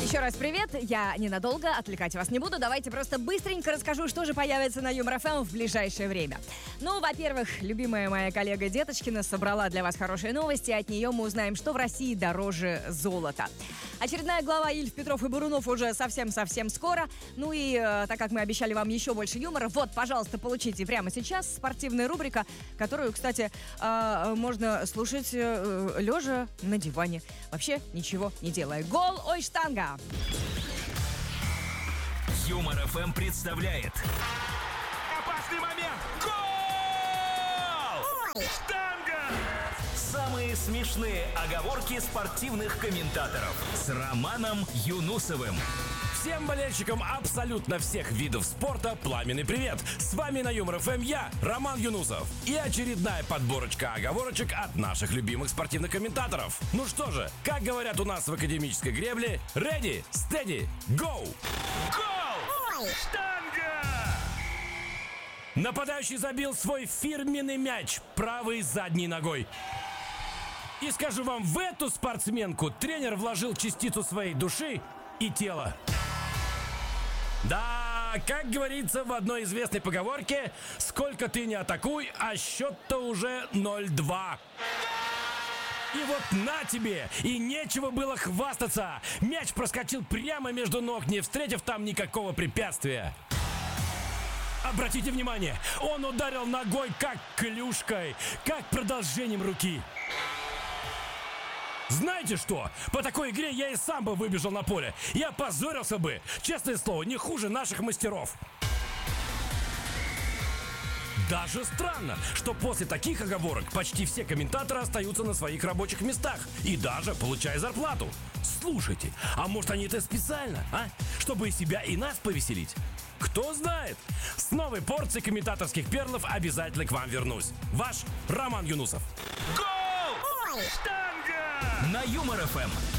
Еще раз привет, я ненадолго, отвлекать вас не буду. Давайте просто быстренько расскажу, что же появится на Юмор ФМ в ближайшее время. Ну, во-первых, любимая моя коллега Деточкина собрала для вас хорошие новости. От нее мы узнаем, что в России дороже золота. Очередная глава Ильф, Петров и Бурунов уже совсем-совсем скоро. Ну и так как мы обещали вам еще больше юмора, вот, пожалуйста, получите прямо сейчас спортивная рубрика, которую, кстати, можно слушать лежа на диване. Вообще ничего не делая. Гол, ой, штанга! Юмор ФМ представляет опасный момент! Гол! Штанга! Самые смешные оговорки спортивных комментаторов с Романом Юнусовым. Всем болельщикам абсолютно всех видов спорта пламенный привет! С вами на Юмор ФМ я, Роман Юнусов. И очередная подборочка оговорочек от наших любимых спортивных комментаторов. Ну что же, как говорят у нас в академической гребле, ready, steady, go! Гол! Штанга! Нападающий забил свой фирменный мяч правой задней ногой. И скажу вам, в эту спортсменку тренер вложил частицу своей души и тела. Да, как говорится в одной известной поговорке, сколько ты не атакуй, а счет-то уже 0-2. И вот на тебе, и нечего было хвастаться. Мяч проскочил прямо между ног, не встретив там никакого препятствия. Обратите внимание, он ударил ногой как клюшкой, как продолжением руки. Знаете что? По такой игре я и сам бы выбежал на поле. Я позорился бы, честное слово, не хуже наших мастеров. Даже странно, что после таких оговорок почти все комментаторы остаются на своих рабочих местах и даже получая зарплату. Слушайте, а может они это специально, а? Чтобы и себя, и нас повеселить? Кто знает? С новой порцией комментаторских перлов обязательно к вам вернусь. Ваш Роман Юнусов. Гол! Штанга! На Юмор ФМ.